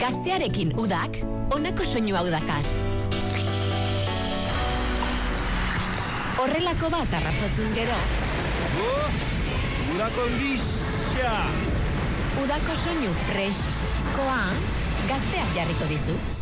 Gaztearekin udak, honako soinu hau dakar. Horrelako bat harrapatzuz gero. Udako lixia! Udako soinu freskoa, gazteak jarriko dizu.